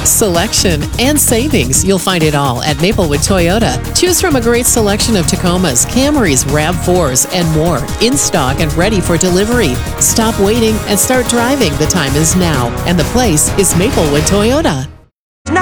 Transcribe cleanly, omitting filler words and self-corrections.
Selection and savings. You'll find it all at Maplewood Toyota. Choose from a great selection of Tacomas, Camrys, RAV4s, and more in stock and ready for delivery. Stop waiting and start driving. The time is now, and the place is Maplewood Toyota.